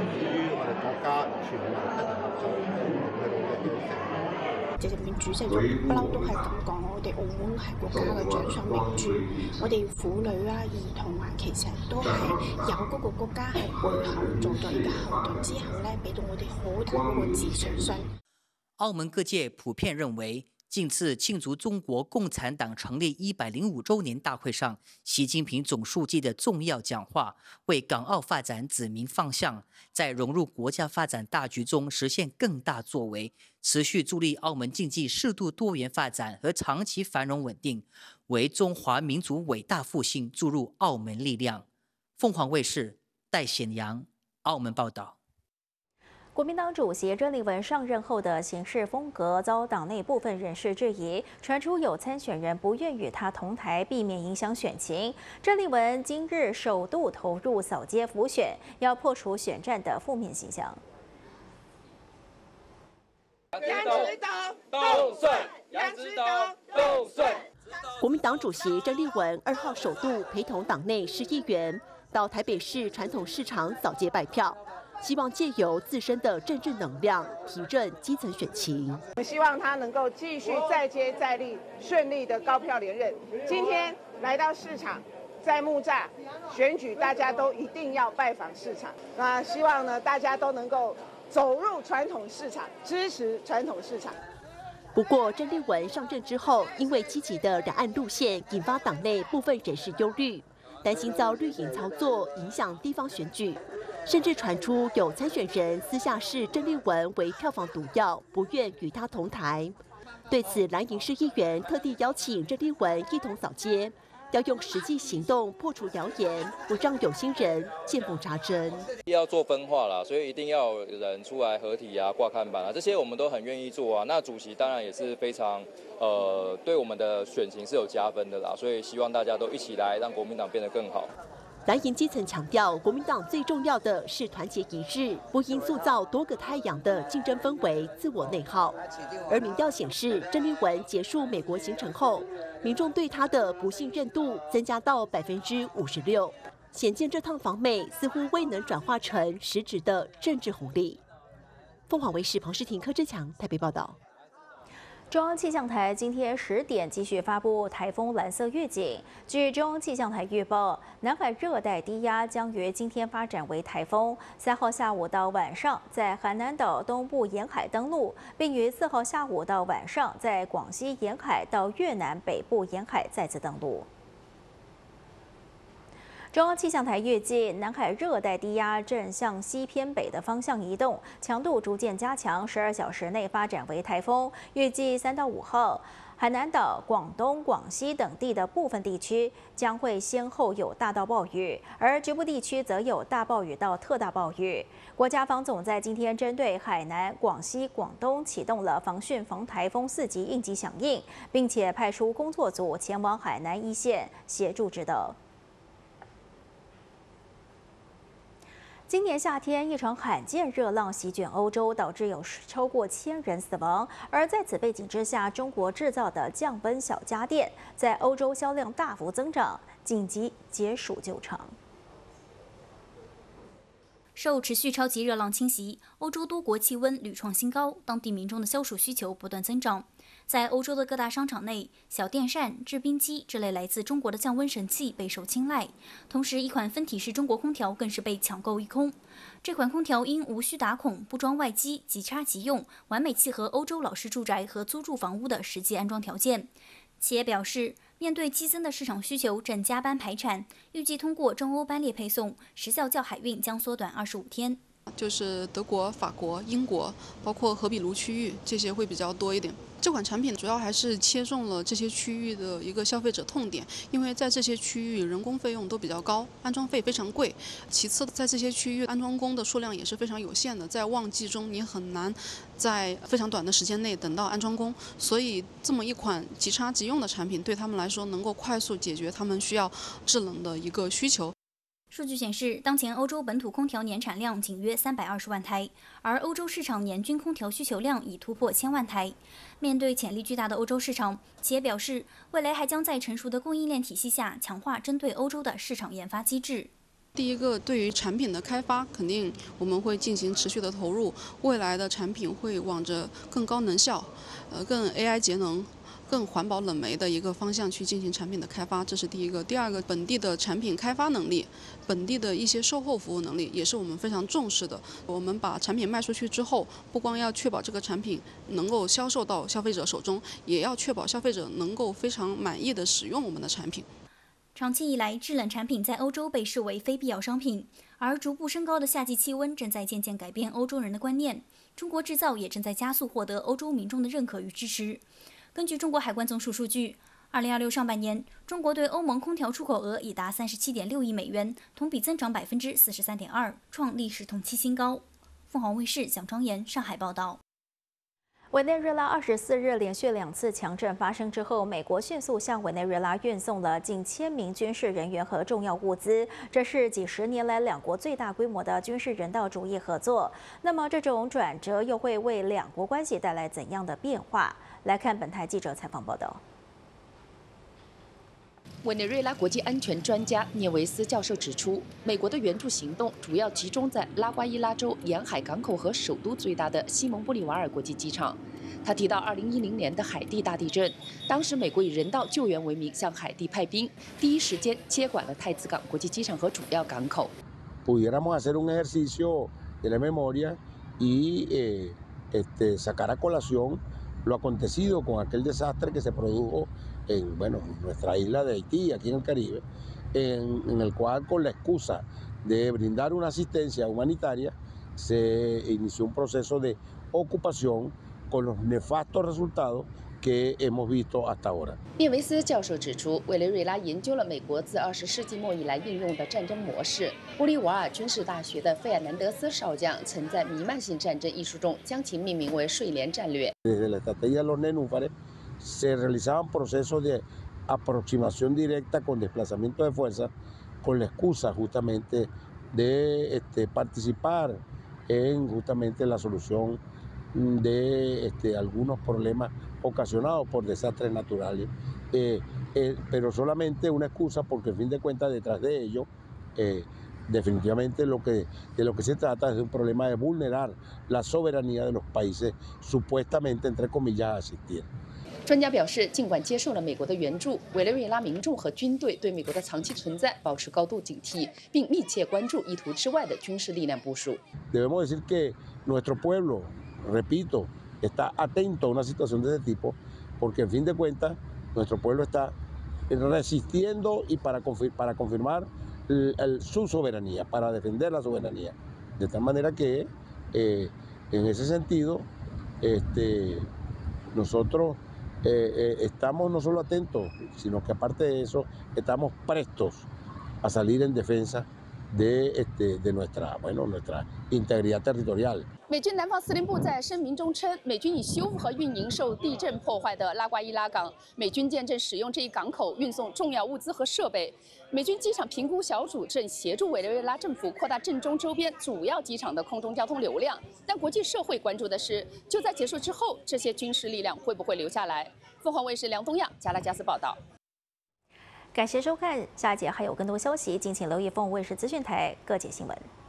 至於我哋國家全民一齊合作，共同去努力嘅成果。 習近平主席就不嬲都係咁講，我哋澳門係國家嘅掌上明珠，我哋婦女啊、兒童啊，其實都係有嗰個國家喺背後做咗呢個後盾之後咧，俾到我哋好大嗰個自信心。 澳門各界普遍認為，近次慶祝中國共產黨成立105週年大會上，習近平總書記的重要講話，為港澳發展指明方向，在融入國家發展大局中實現更大作為，持續助力澳門經濟適度多元發展和長期繁榮穩定，為中華民族偉大復興注入澳門力量。鳳凰衛視戴顯陽澳門報道。 国民党主席郑丽文上任后的行事风格遭党内部分人士质疑，传出有参选人不愿与他同台，避免影响选情。郑丽文今日首度投入扫街辅选，要破除选战的负面形象。 杨指导动顺，杨指导动顺。 国民党主席郑丽文2号首度陪同党内10议员到台北市传统市场扫街拜票。希望借由自身的政治能量提振基层选情。 我希望他能够继续再接再厉，顺利的高票连任。今天来到市场，在木栅选举，大家都一定要拜访市场。那希望呢，大家都能够走入传统市场，支持传统市场。 不过，郑丽文上任之后，因为积极的两岸路线，引发党内部分人士忧虑，担心遭绿营操作，影响地方选举。甚至传出有参选人私下视郑丽文为票房毒药，不愿与他同台。对此，蓝营市议员特地邀请郑丽文一同扫街，要用实际行动破除谣言，不让有心人见缝插针。 要做分化啦，所以一定要有人出来合体啊、挂看板啊，这些我们都很愿意做啊。那主席当然也是非常对我们的选情是有加分的啦，所以希望大家都一起来让国民党变得更好。 蓝营基层强调，国民党最重要的是团结一致，不应塑造多个太阳的竞争氛围、自我内耗。而民调显示，郑丽文结束美国行程后，民众对他的不信任度增加到56%，显见这趟访美似乎未能转化成实质的政治红利。凤凰卫视彭世廷、柯志强台北报道。 中央气象台今天10点继续发布台风蓝色预警。据中央气象台预报，南海热带低压将于今天发展为台风，3号下午到晚上在海南岛东部沿海登陆，并于4号下午到晚上在广西沿海到越南北部沿海再次登陆。中央气象台预计，南海热带低压正向西偏北的方向移动，强度逐渐加强，12小时内发展为台风。预计3到5号，海南岛、广东、广西等地的部分地区将会先后有大到暴雨，而局部地区则有大暴雨到特大暴雨。国家防总在今天针对海南、广西、广东启动了防汛防台风4级应急响应，并且派出工作组前往海南一线协助指导。今年夏天，一场罕见热浪席卷欧洲，导致有超过1000人死亡。而在此背景之下，中国制造的降温小家电在欧洲销量大幅增长，紧急解暑救场。 受持续超级热浪侵袭，欧洲多国气温屡创新高，当地民众的消暑需求不断增长。在欧洲的各大商场内，小电扇、制冰机这类来自中国的降温神器备受青睐。同时，一款分体式中国空调更是被抢购一空。这款空调因无需打孔、不装外机、即插即用，完美契合欧洲老式住宅和租住房屋的实际安装条件。企业表示，面对激增的市场需求，正加班排产，预计通过中欧班列配送，时效较海运将缩短25天。 就是德国、法国、英国，包括荷比卢区域，这些会比较多一点。这款产品主要还是切中了这些区域的一个消费者痛点，因为在这些区域人工费用都比较高，安装费非常贵。其次，在这些区域安装工的数量也是非常有限的，在旺季中你很难在非常短的时间内等到安装工，所以这么一款即插即用的产品对他们来说能够快速解决他们需要制冷的一个需求。 数据显示，当前欧洲本土空调年产量仅约320万台，而欧洲市场年均空调需求量已突破1000万台。面对潜力巨大的欧洲市场，企业表示，未来还将在成熟的供应链体系下强化针对欧洲的市场研发机制。 第一个，对于产品的开发，肯定我们会进行持续的投入，未来的产品会往着更高能效、更 AI 节能、更环保冷媒的一个方向去进行产品的开发，这是第一个。第二个，本地的产品开发能力、本地的一些售后服务能力，也是我们非常重视的。我们把产品卖出去之后，不光要确保这个产品能够销售到消费者手中，也要确保消费者能够非常满意的使用我们的产品。 长期以来，制冷产品在欧洲被视为非必要商品，而逐步升高的夏季气温正在渐渐改变欧洲人的观念。中国制造也正在加速获得欧洲民众的认可与支持。根据中国海关总署数据，2026上半年，中国对欧盟空调出口额已达37.6亿美元，同比增长43.2%，创历史同期新高。凤凰卫视蒋庄严上海报道。 委内瑞拉24日连续2次强震发生之后，美国迅速向委内瑞拉运送了近1000名军事人员和重要物资，这是几十年来两国最大规模的军事人道主义合作。那么，这种转折又会为两国关系带来怎样的变化？来看本台记者采访报道。 委内瑞拉国际安全专家涅维斯教授指出，美国的援助行动主要集中在拉瓜伊拉州沿海港口和首都最大的西蒙布里瓦尔国际机场。他提到2010年的海地大地震，当时美国以人道救援为名向海地派兵，第一时间接管了太子港国际机场和主要港口。 Pudiéramos hacer un ejercicio de la memoria y sacar a colación lo acontecido con aquel desastre que se produjo en nuestra isla de Haití, aquí en el Caribe, en el cual con la excusa de brindar una asistencia humanitaria se inició un proceso de ocupación con los nefastos resultados que hemos visto hasta ahora. 涅维斯教授指出，委内瑞拉研究了美国自20世纪末以来应用的战争模式。玻利瓦尔军事大学的费尔南德斯少将曾在《弥漫性战争》一书中将其命名为睡莲战略。 Desde la estrategia de los nenúfares se realizaban procesos de aproximación directa con desplazamiento de fuerza, con la excusa justamente de participar en justamente la solución de algunos problemas ocasionados por desastres naturales, pero solamente una excusa porque al fin de cuentas detrás de ello definitivamente de lo que se trata es de un problema de vulnerar la soberanía de los países supuestamente entre comillas asistir. 专家表示，尽管接受了美国的援助，委内瑞拉民众和军队对美国的长期存在保持高度警惕，并密切关注意图之外的军事力量部署。 Debemos decir que nuestro pueblo, repito, está atento a una situación de ese tipo, porque en fin de cuentas nuestro pueblo está resistiendo y para confirmar su soberanía, para defender la soberanía. De tal manera que en ese sentido nosotros estamos no solo atentos, sino que aparte de eso estamos prestos a salir en defensa de nuestra integridad territorial. 美军南方司令部在声明中称，美军已修复和运营受地震破坏的拉瓜伊拉港，美军见证使用这一港口运送重要物资和设备。美军机场评估小组正协助委内瑞拉政府扩大震中周边主要机场的空中交通流量。但国际社会关注的是，就在结束之后，这些军事力量会不会留下来？凤凰卫视梁东亚加拉加斯报道。 感谢收看，下一节还有更多消息，敬请留意凤凰卫视资讯台各节新闻。